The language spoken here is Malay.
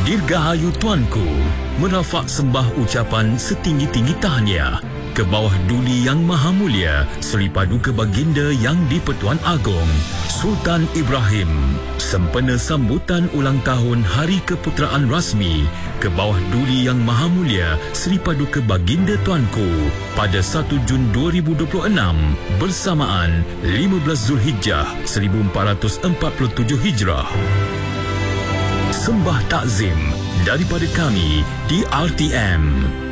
Dirgahayu Tuanku, merafak sembah ucapan setinggi-tinggi tahniah ke bawah Duli Yang Maha Mulia Seri Paduka Baginda Yang di-Pertuan Agong Sultan Ibrahim, sempena sambutan ulang tahun Hari Keputeraan Rasmi ke bawah Duli Yang Maha Mulia Seri Paduka Baginda Tuanku pada 1 Jun 2026 bersamaan 15 Zulhijjah 1447 Hijrah. Sembah takzim daripada kami di RTM.